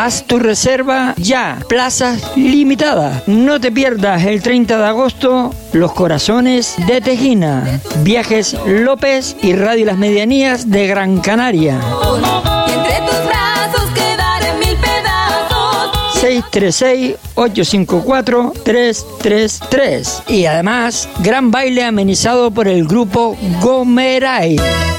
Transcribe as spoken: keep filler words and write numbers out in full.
Haz tu reserva ya, plazas limitadas. No te pierdas el treinta de agosto Los Corazones de Tejina, Viajes López y Radio Las Medianías de Gran Canaria. Y entre tus brazos quedaré en mil pedazos. seis tres seis, ocho cinco cuatro, tres tres tres. Y además, gran baile amenizado por el grupo Gomeray.